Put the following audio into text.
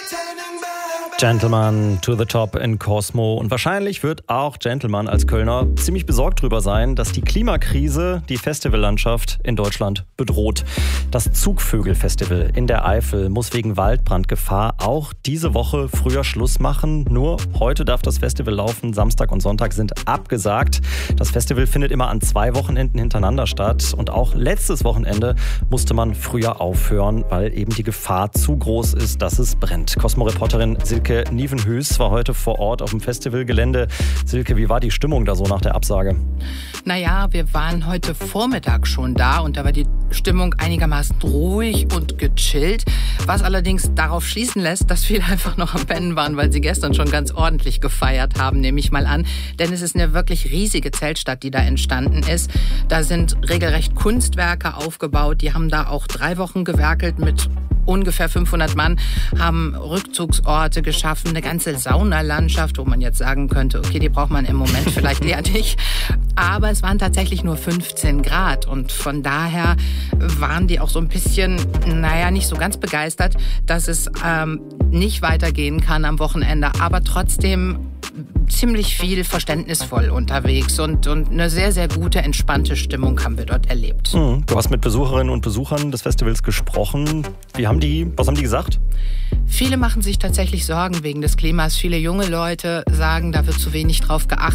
Gentleman to the Top in Cosmo. Und wahrscheinlich wird auch Gentleman als Kölner ziemlich besorgt drüber sein, dass die Klimakrise die Festivallandschaft in Deutschland bedroht. Das Zugvögel-Festival in der Eifel muss wegen Waldbrandgefahr auch diese Woche früher Schluss machen. Nur heute darf das Festival laufen. Samstag und Sonntag sind abgesagt. Das Festival findet immer an 2 Wochenenden hintereinander statt. Und auch letztes Wochenende musste man früher aufhören, weil eben die Gefahr zu groß ist, dass es brennt. Cosmo-Reporterin Silke Nievenhues war heute vor Ort auf dem Festivalgelände. Silke, wie war die Stimmung da so nach der Absage? Naja, wir waren heute Vormittag schon da und da war die Stimmung einigermaßen ruhig und gechillt, was allerdings darauf schließen lässt, dass viele einfach noch am Pennen waren, weil sie gestern schon ganz ordentlich gefeiert haben, nehme ich mal an. Denn es ist eine wirklich riesige Zeltstadt, die da entstanden ist. Da sind regelrecht Kunstwerke aufgebaut. Die haben da auch 3 Wochen gewerkelt mit ungefähr 500 Mann, haben Rückzugsorte geschaffen, eine ganze Saunalandschaft, wo man jetzt sagen könnte, okay, die braucht man im Moment vielleicht eher nicht. Aber es waren tatsächlich nur 15 Grad und von daher waren die auch so ein bisschen, nicht so ganz begeistert, dass es nicht weitergehen kann am Wochenende, aber trotzdem ziemlich viel verständnisvoll unterwegs und eine sehr, sehr gute, entspannte Stimmung haben wir dort erlebt. Du hast mit Besucherinnen und Besuchern des Festivals gesprochen. Was haben die gesagt? Viele machen sich tatsächlich Sorgen wegen des Klimas. Viele junge Leute sagen, da wird zu wenig drauf geachtet.